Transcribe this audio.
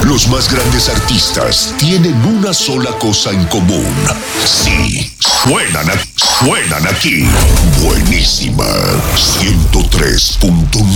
Los más grandes artistas tienen una sola cosa en común. Sí, suenan aquí. Buenísima. 103.9.